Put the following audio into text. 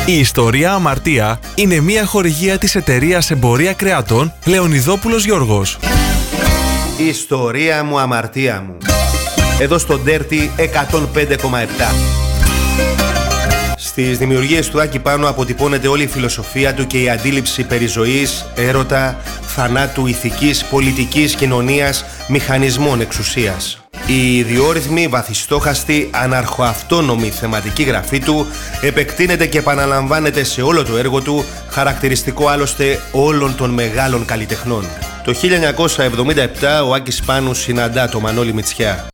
Η ιστορία Αμαρτία είναι μια χορηγία της εταιρείας εμπορία κρεατών Λεωνιδόπουλος Γιώργος. Η ιστορία μου, αμαρτία μου. Εδώ στο Dirty 105,7. Στις δημιουργίες του Άκη Πάνου αποτυπώνεται όλη η φιλοσοφία του και η αντίληψη περί ζωής, έρωτα, θανάτου, ηθικής, πολιτικής, κοινωνίας, μηχανισμών εξουσίας. Η ιδιόρυθμη, βαθιστόχαστη, αναρχοαυτόνομη θεματική γραφή του επεκτείνεται και επαναλαμβάνεται σε όλο το έργο του, χαρακτηριστικό άλλωστε όλων των μεγάλων καλλιτεχνών. Το 1977 ο Άκης Πάνου συναντά το Μανώλη Μητσιά.